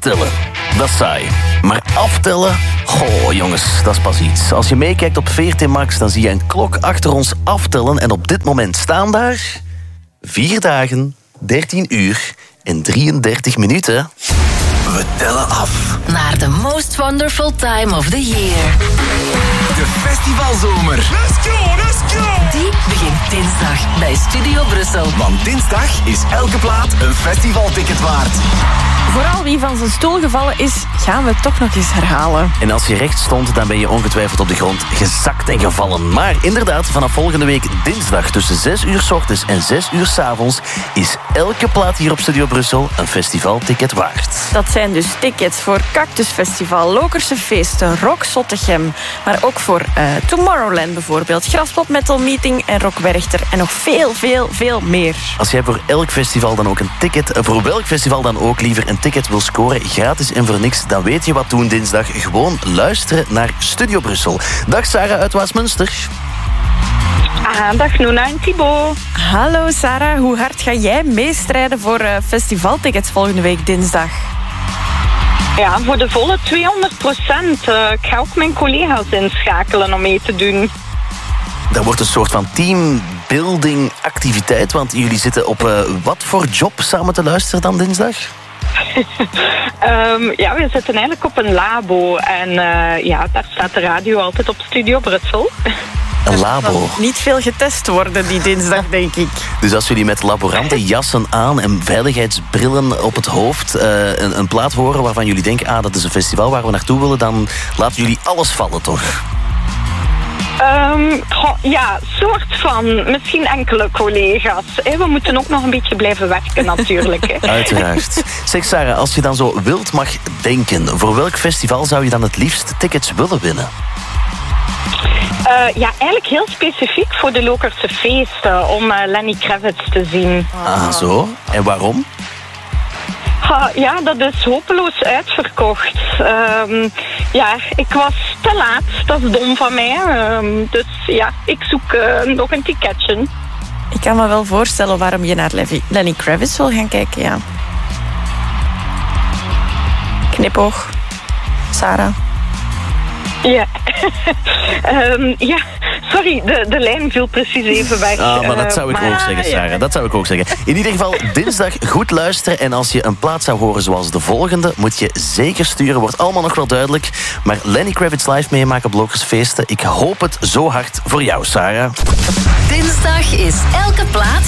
tellen, dat is saai. Maar aftellen, goh jongens, dat is pas iets. Als je meekijkt op VRT Max, dan zie je een klok achter ons aftellen. En op dit moment staan daar 4 dagen, 13 uur en 33 minuten. We tellen af naar the most wonderful time of the year. De festivalzomer. Let's go, let's go! Die begint dinsdag bij Studio Brussel. Want dinsdag is elke plaat een festivalticket waard. Vooral wie van zijn stoel gevallen is, gaan we het toch nog eens herhalen. En als je recht stond, dan ben je ongetwijfeld op de grond gezakt en gevallen. Maar inderdaad, vanaf volgende week dinsdag tussen 6 uur 's ochtends en 6 uur 's avonds is elke plaat hier op Studio Brussel een festivalticket waard. Dat zijn dus tickets voor Cactus Festival, Lokerse Feesten, Rock Zottegem, maar ook voor Tomorrowland bijvoorbeeld, Graspop Metal Meeting en Rock Werchter en nog veel meer. Als jij voor elk festival dan ook een ticket, voor welk festival dan ook liever een ticket wil scoren, gratis en voor niks, dan weet je wat doen dinsdag. Gewoon luisteren naar Studio Brussel. Dag Sarah uit Waasmunster. Dag Nuna en Thibaut. Hallo Sarah, hoe hard ga jij meestrijden voor festivaltickets volgende week dinsdag? Ja, voor de volle 200%. Ik ga ook mijn collega's inschakelen om mee te doen. Dat wordt een soort van teambuilding activiteit, want jullie zitten op wat voor job samen te luisteren dan dinsdag? Ja, we zitten eigenlijk op een labo en daar staat de radio altijd op Studio Brussel. Een labo. Niet veel getest worden die dinsdag, denk ik. Dus als jullie met laborantenjassen aan en veiligheidsbrillen op het hoofd een plaat horen waarvan jullie denken, dat is een festival waar we naartoe willen, dan laten jullie alles vallen, toch? Ja, soort van. Misschien enkele collega's. We moeten ook nog een beetje blijven werken natuurlijk. Uiteraard. Zeg Sarah, als je dan zo wild mag denken, voor welk festival zou je dan het liefst tickets willen winnen? Ja, eigenlijk heel specifiek voor de Lokerse Feesten, om Lenny Kravitz te zien. Ah, zo. En waarom? Ja, dat is hopeloos uitverkocht. Ja, ik was te laat. Dat is dom van mij. Dus ja, ik zoek nog een ticketje. Ik kan me wel voorstellen waarom je naar Lenny Kravitz wil gaan kijken, ja. Knipoog. Sarah. Ja. Ja, sorry, de lijn viel precies even weg. Maar dat zou ik ook zeggen, Sarah. Ja. Dat zou ik ook zeggen. In ieder geval, dinsdag goed luisteren. En als je een plaat zou horen zoals de volgende, moet je zeker sturen. Wordt allemaal nog wel duidelijk. Maar Lenny Kravitz live meemaken op Lokerse Feesten. Ik hoop het zo hard voor jou, Sarah. Dinsdag is elke plaat